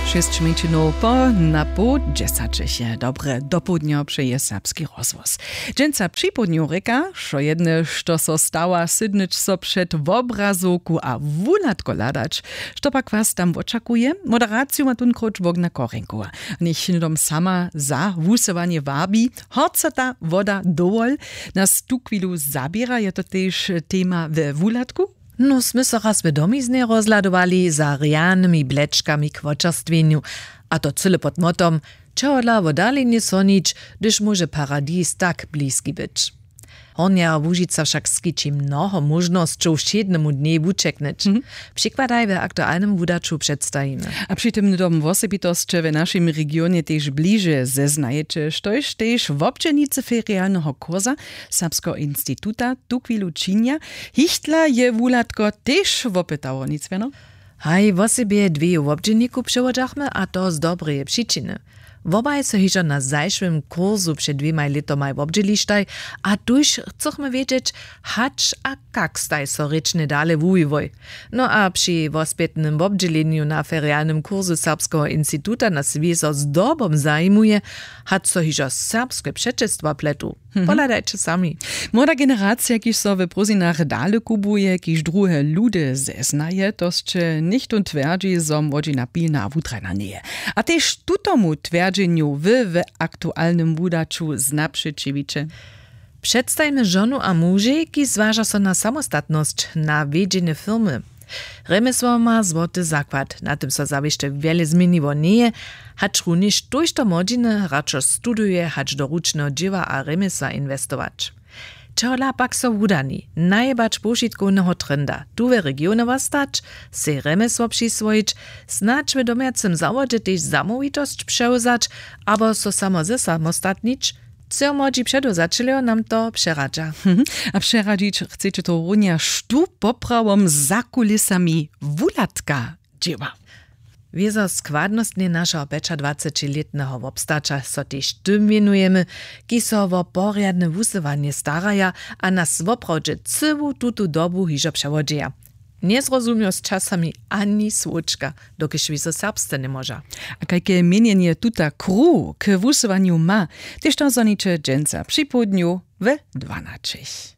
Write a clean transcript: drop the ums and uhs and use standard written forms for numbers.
6 minut na pół 10 dobre dopódnio przeje serbski rozwoz. Dżęca przypódniu ryka, że jedne, što so stała sydnyć so przed w obrazuku a wulatko ladać, što pak was tam oczekuje, moderacją ma tunkroć Bogna Korenku. Niech dom sama za wusowanie wabi, horcata woda dowol, nas tu chwilu zabiera, je to też tema w wulatku. No, sme so raz vedomizne rozladovali za rjanymi blečkami k vočerstvenju, a to cyle pod motom, čehodla vodali nie sonič, gdyż może paradis tak bliski być. Hornia Łužica však skiči mnoho možnostčov všednemu dne vučekneć. Przykładaj w aktualnym wudaču przedstawimy. A przy tym dom osobitosće w naszym regionie też bliżej zeznajecie, štož też w občenicy ferialnego kursa Serbskiego Instytuta tu chwilu činia, hichtla je wulatko też wopytało nic wieno? Haj, w osobie dwie w občeniku przewodzachmy, a to z dobrej przyczyny. Wobaj so hižo na zajšvim kurzu před 2 letomaj wobdźelištaj, a tuž chceme wiedzieć, hacz a kak staj so rečne dale vujvoj. No a przy wospětnym wobdźelenju na ferialnym kurzu Serbskiego Instytuta nas wieso z dobom zajmuje, hacz so hižo serbske přečestva pletu. Poladajcie sami. Młoda generacja, kiż so w prozinach dale kubuje, kiż druhe ludy zeznaje, tosće nichtun twierdzi, zom wodzina pilna wutrajna nie. A też tutomu twierdzeniu w aktualnym wudaču znapřečiviče. Przedstajmy żonu a muži, ki zważa so na samostatność, na wiedzienie firmy. Remesło ma złoty zakład, na tym so zawieszcze wiele zmieniło nie, hacz również tuż to modziny raczej studuje, hacz do rucznego dzieła a remesła inwestować. Czola pak so wudani, najebacz pošitkovnego trenda, tu w regionie wastać, se remesło przyswoić, snacz w domiacym zawodze też zamówitość przełzać, abo so samo ze samostatnić, co młodzi przedozaczylio nam to przeradza. A przeradzić chcecie to runia sztu poprawom za kulisami wulatka dzieła. Wiezo składnostnie naszego 25-letnego wobstacza so też tym wienujemy, ki so wo porjadne wusywanie staraja, a nas woprawdźe cyłu tutu dobu hižo przewodzieja. Nie zrozumiał z czasami ani słoczka, dokiż wizo serbsce nie może. A jakie mienienie tuta kru k wusywaniu ma, też to zanicze dżęca przy południu w 12.